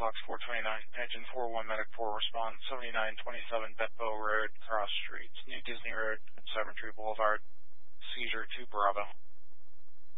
Fox 429, engine 41 medic 4 response 7927 Betbo Road, Cross Streets, New Disney Road, Cemetery Boulevard, seizure 2 Bravo.